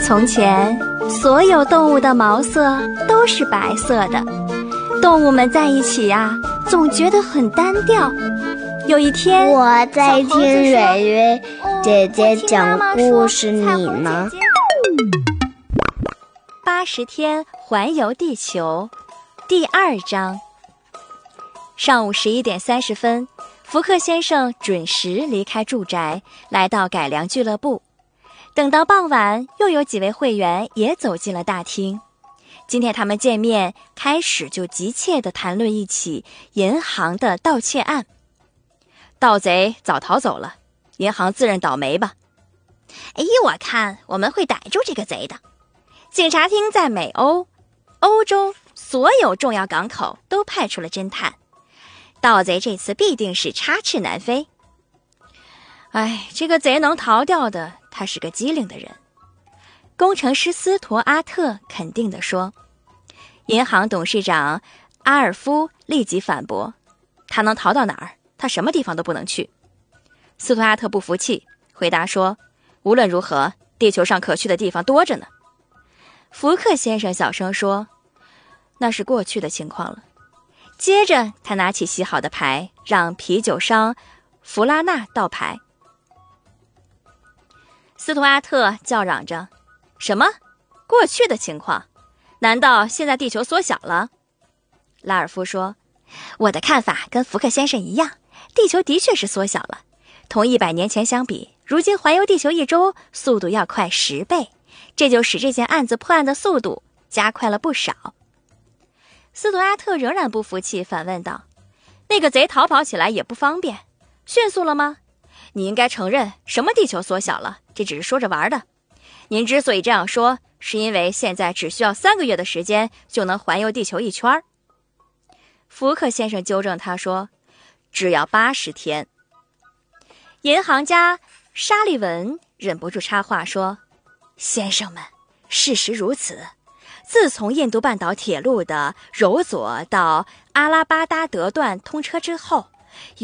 从前，所有动物的毛色都是白色的，动物们在一起呀，总觉得很单调。有一天， 我在听蕊蕊姐姐讲故事，你呢 ？80天环游地球第2章。上午11点30分，福克先生准时离开住宅，来到改良俱乐部。等到傍晚，又有几位会员也走进了大厅。今天他们见面，开始就急切地谈论一起银行的盗窃案。盗贼早逃走了，银行自认倒霉吧。我看我们会逮住这个贼的。警察厅在美欧、欧洲所有重要港口都派出了侦探。盗贼这次必定是插翅难飞。这个贼能逃掉的，他是个机灵的人。工程师斯图阿特肯定地说。银行董事长阿尔夫立即反驳，他能逃到哪儿？他什么地方都不能去。斯图阿特不服气，回答说，无论如何，地球上可去的地方多着呢。福克先生小声说，那是过去的情况了。接着他拿起洗好的牌，让啤酒商弗拉纳倒牌。斯图阿特叫嚷着，什么？过去的情况？难道现在地球缩小了？拉尔夫说，我的看法跟福克先生一样，地球的确是缩小了。同100年前相比，如今环游地球1周速度要快10倍，这就使这件案子破案的速度加快了不少。斯图阿特仍然不服气，反问道，那个贼逃跑起来也不方便，迅速了吗？你应该承认，什么地球缩小了，这只是说着玩的。您之所以这样说，是因为现在只需要3个月的时间就能环游地球1圈。福克先生纠正他说，只要80天。银行家沙利文忍不住插话说，先生们，事实如此。自从印度半岛铁路的柔佐到阿拉巴达德段通车之后，